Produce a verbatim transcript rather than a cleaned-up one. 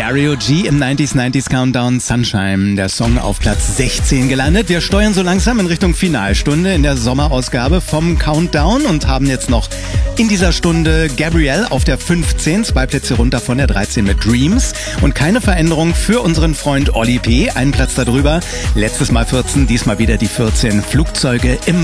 Dario G im neunziger neunzig Countdown Sunshine, der Song auf Platz sechzehn gelandet. Wir steuern so langsam in Richtung Finalstunde in der Sommerausgabe vom Countdown und haben jetzt noch in dieser Stunde Gabrielle auf der fünfzehn, zwei Plätze runter von der dreizehn mit Dreams und keine Veränderung für unseren Freund Olli P., einen Platz darüber. Letztes Mal vierzehn, diesmal wieder die vierzehn, Flugzeuge im